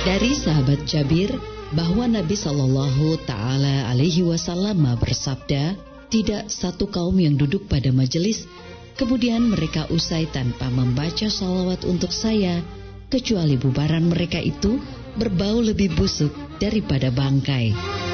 Dari sahabat Jabir bahwa Nabi Shallallahu Ta'ala Alaihi Wasallam bersabda, tidak satu kaum yang duduk pada majelis, kemudian mereka usai tanpa membaca salawat untuk saya, kecuali bubaran mereka itu berbau lebih busuk daripada bangkai.